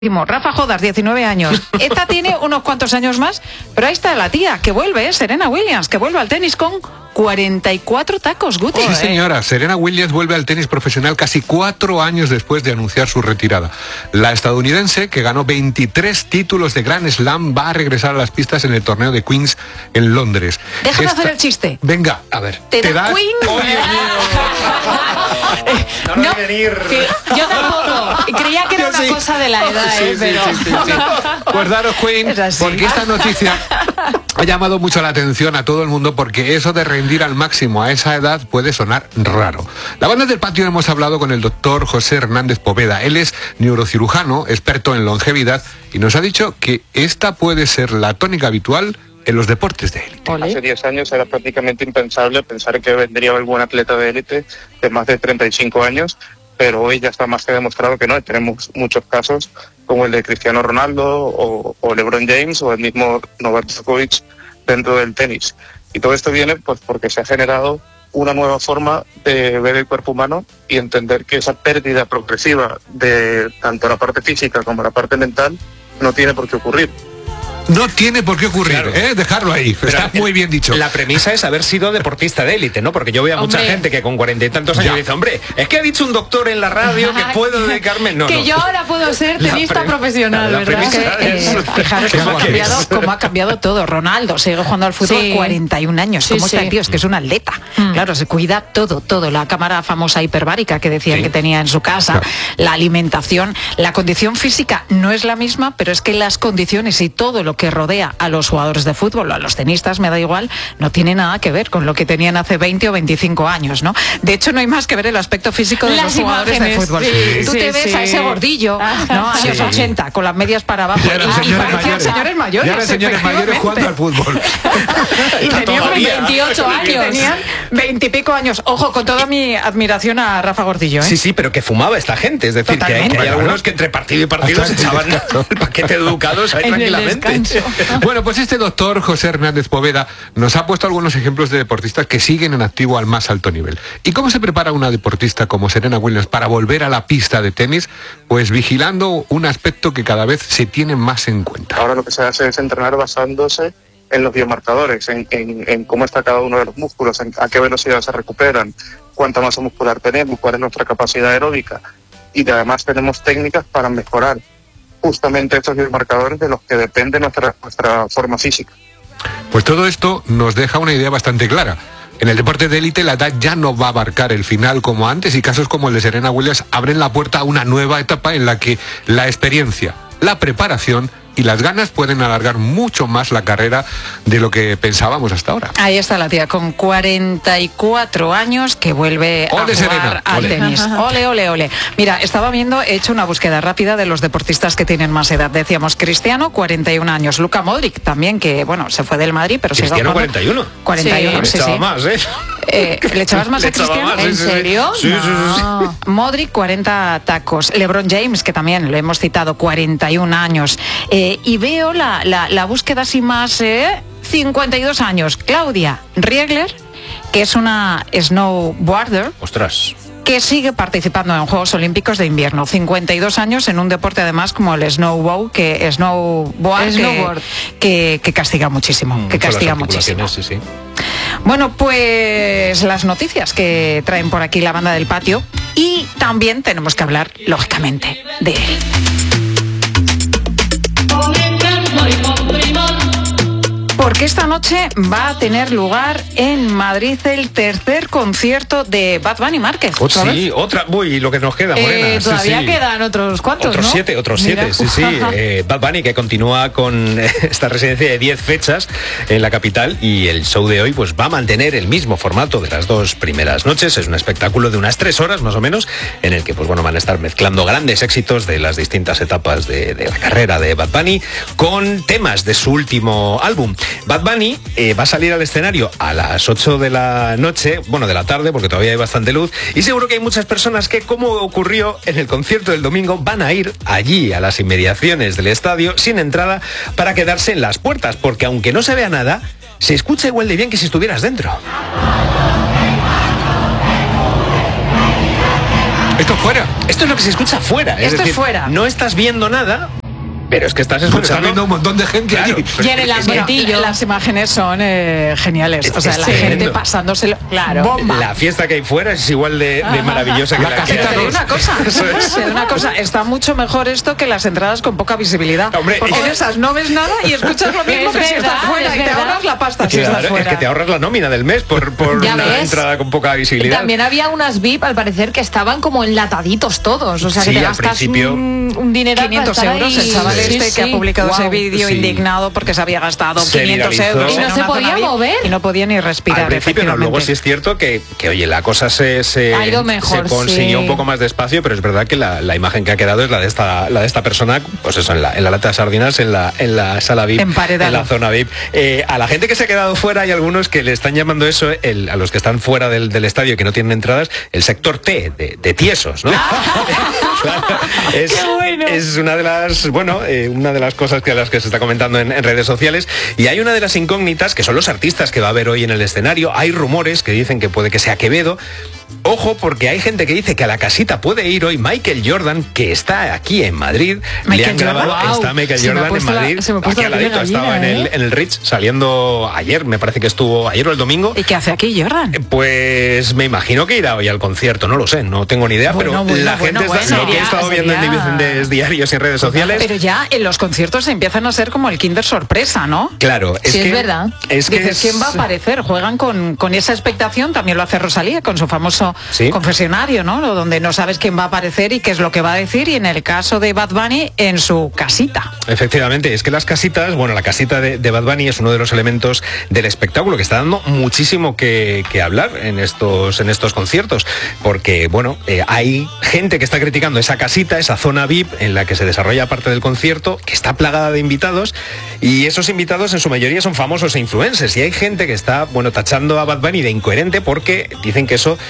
Rafa Jodas, 19 años. Esta tiene unos cuantos años más, pero ahí está la tía que vuelve, Serena Williams, que vuelve al tenis con 44 tacos, Guti. Sí, señora. Serena Williams vuelve al tenis profesional casi 4 años después de anunciar su retirada. La estadounidense, que ganó 23 títulos de Grand Slam, va a regresar a las pistas en el torneo de Queens en Londres. Déjame hacer el chiste. Venga, a ver. ¿Te da Queen? ¡Oh, Dios mío! No, yo tampoco. Creía que era una cosa de la edad, sí, pero... Sí. Pues daros Queen, porque esta noticia ha llamado mucho la atención a todo el mundo, porque eso de rendir al máximo a esa edad puede sonar raro. La banda del patio hemos hablado con el doctor José Hernández Poveda. Él es neurocirujano, experto en longevidad, y nos ha dicho que esta puede ser la tónica habitual en los deportes de élite. Hace 10 años era prácticamente impensable pensar que vendría algún atleta de élite de más de 35 años, pero hoy ya está más que demostrado que no. Tenemos muchos casos como el de Cristiano Ronaldo o LeBron James o el mismo Novak Djokovic dentro del tenis. Y todo esto viene pues porque se ha generado una nueva forma de ver el cuerpo humano y entender que esa pérdida progresiva de tanto la parte física como la parte mental no tiene por qué ocurrir. No tiene por qué ocurrir, claro. Dejarlo ahí. Pero está muy bien dicho. La premisa es haber sido deportista de élite, ¿no? Porque yo veo a mucha gente que con 40 y tantos años dice, hombre, es que ha dicho un doctor en la radio que puedo dedicarme... No, yo ahora puedo ser tenista profesional, ¿verdad? Fijaros cómo ha cambiado todo. Ronaldo sigue jugando al fútbol 41 años. ¿Cómo está el tío? Es que es un atleta. Claro, se cuida todo. La cámara famosa hiperbárica que decían que tenía en su casa, la alimentación, la condición física no es la misma, pero es que las condiciones y todo lo que rodea a los jugadores de fútbol o a los tenistas, me da igual, no tiene nada que ver con lo que tenían hace 20 o 25 años, ¿no? De hecho, no hay más que ver el aspecto físico de los jugadores de fútbol. Tú te ves a ese gordillo, ¿no? Años 80, con las medias para abajo. Y parecían señores mayores. Ya eran señores mayores jugando al fútol. Y tenían 28 años. Tenían 20 y pico años. Ojo, con toda mi admiración a Rafa Gordillo, ¿eh? Sí, pero que fumaba esta gente. Es decir, que hay algunos que entre partido y partido se echaban el paquete de educados ahí tranquilamente. Bueno, pues este doctor José Hernández Poveda nos ha puesto algunos ejemplos de deportistas que siguen en activo al más alto nivel. ¿Y cómo se prepara una deportista como Serena Williams para volver a la pista de tenis? Pues vigilando un aspecto que cada vez se tiene más en cuenta. Ahora lo que se hace es entrenar basándose en los biomarcadores, en cómo está cada uno de los músculos, a qué velocidad se recuperan, cuánta masa muscular tenemos, cuál es nuestra capacidad aeróbica. Y además tenemos técnicas para mejorar justamente estos biomarcadores de los que depende nuestra forma física. Pues todo esto nos deja una idea bastante clara. En el deporte de élite la edad ya no va a abarcar el final como antes, y casos como el de Serena Williams abren la puerta a una nueva etapa en la que la experiencia, la preparación y las ganas pueden alargar mucho más la carrera de lo que pensábamos hasta ahora. Ahí está la tía con 44 años que vuelve a jugar al tenis. Ole. Mira, he hecho una búsqueda rápida de los deportistas que tienen más edad. Decíamos Cristiano, 41 años. Luka Modric también, que bueno, se fue del Madrid, pero Cristiano 41. 41, sí. Le echaba más, ¿Le echabas más a Cristiano? Más, ¿En serio? Sí. Modric, 40 tacos. LeBron James, que también lo hemos citado, 41 años. Y veo la búsqueda así más, 52 años. Claudia Riegler, que es una snowboarder. Ostras. Que sigue participando en Juegos Olímpicos de Invierno. 52 años en un deporte además como el snowboard, que castiga muchísimo. Sí. Bueno, pues las noticias que traen por aquí la banda del patio, y también tenemos que hablar, lógicamente, de él. Porque esta noche va a tener lugar en Madrid el tercer concierto de Bad Bunny Márquez. Otra. Uy, lo que nos queda, Morena. Todavía quedan otros cuantos, otros ¿no? siete. Sí. Bad Bunny, que continúa con esta residencia de 10 fechas en la capital, y el show de hoy pues va a mantener el mismo formato de las dos primeras noches. Es un espectáculo de unas 3 horas más o menos, en el que pues bueno, van a estar mezclando grandes éxitos de las distintas etapas de la carrera de Bad Bunny con temas de su último álbum. Bad Bunny va a salir al escenario a las 8 de la noche, bueno, de la tarde, porque todavía hay bastante luz, y seguro que hay muchas personas que, como ocurrió en el concierto del domingo, van a ir allí a las inmediaciones del estadio sin entrada para quedarse en las puertas, porque aunque no se vea nada, se escucha igual de bien que si estuvieras dentro. Esto es fuera. Esto es lo que se escucha fuera. Esto es fuera. No estás viendo nada, pero es que estás escuchando. Está viendo un montón de gente allí. Y en el ambientillo. Las imágenes son geniales. O sea, la gente pasándoselo. Claro. Bomba. La fiesta que hay fuera es igual de maravillosa que la que hay. Te digo una cosa. Está mucho mejor esto que las entradas con poca visibilidad. Hombre, porque en esas no ves nada y escuchas lo mismo que si estás fuera. Y te ahorras la pasta si estás fuera. Es que te ahorras la nómina del mes por una entrada con poca visibilidad. También había unas VIP, al parecer, que estaban como enlataditos todos. O sea, que te gastas un dinero 500 euros. El chaval que ha publicado ese vídeo indignado porque se había gastado 500 euros y no se podía mover y no podía ni respirar. Al principio no, luego sí es cierto que oye, la cosa se consiguió un poco más despacio, pero es verdad que la imagen que ha quedado es la de esta persona, pues eso, en la lata de sardinas, en la sala VIP, en la zona VIP. A la gente que se ha quedado fuera hay algunos que le están llamando eso, a los que están fuera del estadio, que no tienen entradas, el sector T, de tiesos, ¿no? Es una de las cosas a las que se está comentando en redes sociales, y hay una de las incógnitas que son los artistas que va a haber hoy en el escenario. Hay rumores que dicen que puede que sea Quevedo. Ojo, porque hay gente que dice que a la casita puede ir hoy Michael Jordan, que está aquí en Madrid. Le han grabado, está Michael Jordan en Madrid, aquí al ladito, estaba en el Ritz, saliendo ayer, me parece que estuvo ayer o el domingo. ¿Y qué hace aquí Jordan? Pues me imagino que irá hoy al concierto, no lo sé, no tengo ni idea, pero la gente está, lo que he estado viendo en diferentes diarios y en redes sociales. Pero ya en los conciertos empiezan a ser como el Kinder sorpresa, ¿no? Claro, es verdad. Dices, ¿quién va a aparecer? Juegan con esa expectación, también lo hace Rosalía con su famoso confesionario, ¿no? Donde no sabes quién va a aparecer y qué es lo que va a decir, y en el caso de Bad Bunny, en su casita. Efectivamente, es que las casitas, la casita de Bad Bunny es uno de los elementos del espectáculo que está dando muchísimo que hablar en estos conciertos, porque, hay gente que está criticando esa casita, esa zona VIP en la que se desarrolla parte del concierto, que está plagada de invitados, y esos invitados en su mayoría son famosos e influencers, y hay gente que está, tachando a Bad Bunny de incoherente porque dicen que eso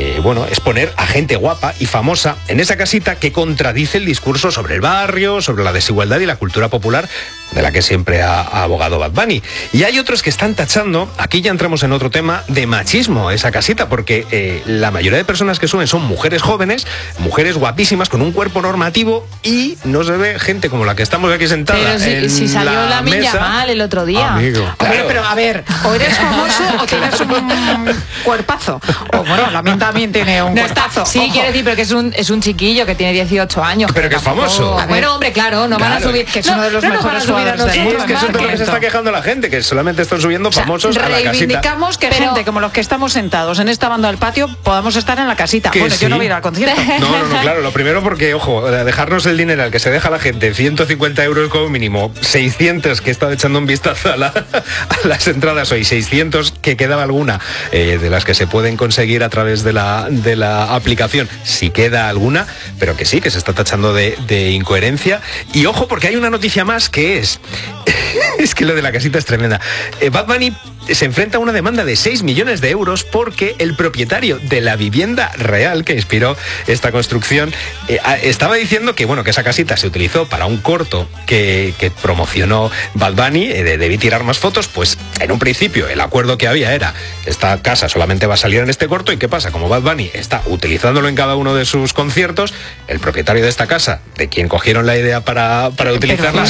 es poner a gente guapa y famosa en esa casita, que contradice el discurso sobre el barrio, sobre la desigualdad y la cultura popular de la que siempre ha abogado Bad Bunny. Y hay otros que están tachando, aquí ya entramos en otro tema, de machismo esa casita, porque la mayoría de personas que suben son mujeres jóvenes, mujeres guapísimas, con un cuerpo normativo, y no se ve gente como la que estamos aquí sentada. Pero si salió la milla mal el otro día. Amigo. Hombre, pero a ver, o eres famoso o tienes un cuerpazo. O la también tiene un cuerpazo. Sí, quiero decir, pero que es un chiquillo que tiene 18 años. Pero que es famoso. Bueno, hombre, claro, no van a subir, que es uno de los mejores jugadores del mundo. Es que eso es lo que se está quejando la gente, que solamente están subiendo famosos a la casita. Reivindicamos que gente como los que estamos sentados en esta banda del patio podamos estar en la casita. Bueno, yo no voy a ir al concierto. No, claro, lo primero porque, ojo, dejarnos el dinero al que se deja la gente, 150 euros como mínimo, 600 que he estado echando un vistazo a las entradas hoy, 600 que quedaba alguna, de las que se pueden conseguir a través de la aplicación, si queda alguna, pero que sí, que se está tachando de incoherencia. Y ojo, porque hay una noticia más que es que lo de la casita es tremenda. Bad Bunny se enfrenta a una demanda de 6 millones de euros porque el propietario de la vivienda real que inspiró esta construcción estaba diciendo que esa casita se utilizó para un corto que promocionó Bad Bunny, debí tirar más fotos. Pues en un principio el acuerdo que había era: esta casa solamente va a salir en este corto. ¿Y qué pasa? Como Bad Bunny está utilizándolo en cada uno de sus conciertos, el propietario de esta casa, de quien cogieron la idea para utilizarla,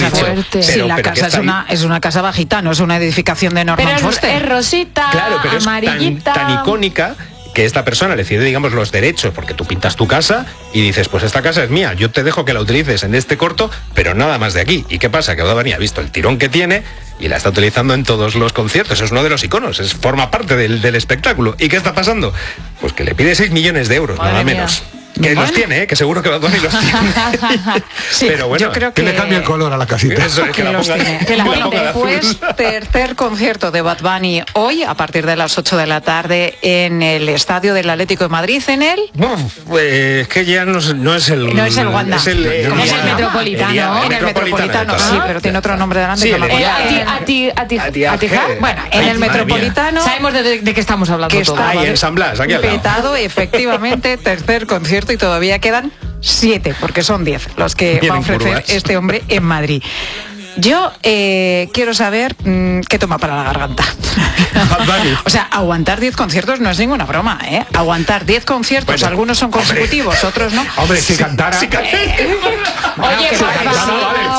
la casa es una casa bajita, no es una edificación de Norman Foster. Es rosita, claro, pero amarillita. Es tan icónica que esta persona le cede, los derechos, porque tú pintas tu casa y dices, pues esta casa es mía, yo te dejo que la utilices en este corto, pero nada más de aquí. ¿Y qué pasa? Que Bad Bunny ha visto el tirón que tiene y la está utilizando en todos los conciertos. Es uno de los iconos, forma parte del espectáculo. ¿Y qué está pasando? Pues que le pide 6 millones de euros, nada menos. Que los tiene, que seguro que Bad Bunny los tiene. Sí, pero yo creo que le cambia el color a la casita. Eso es, que la ponga después, tercer concierto de Bad Bunny hoy, a partir de las 8 de la tarde, en el estadio del Atlético de Madrid, en el... Es que ya no es el... No es el Wanda. Es el Metropolitano. En el Metropolitano, sí, pero tiene otro nombre delante. Sí, bueno, en el Metropolitano... Sabemos de qué estamos hablando. Que está en San Blas, aquí al lado. Petado, efectivamente, tercer concierto, y todavía quedan 7, porque son 10 los que va a ofrecer este hombre en Madrid. Yo quiero saber qué toma para la garganta. O sea, aguantar 10 conciertos no es ninguna broma, ¿eh? Aguantar 10 conciertos, bueno, algunos son consecutivos, otros no. Hombre, si cantara... Oye,